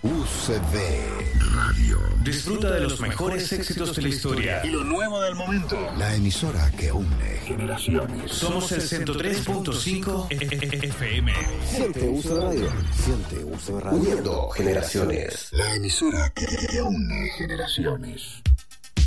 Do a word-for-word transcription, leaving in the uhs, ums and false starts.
U C B Radio. Disfruta de los mejores éxitos de la historia y lo nuevo del momento. La emisora que une generaciones. Somos el ciento tres punto cinco F M. Siente U C B Radio. Siente U C B Radio. Uniendo generaciones. La emisora que, que une generaciones.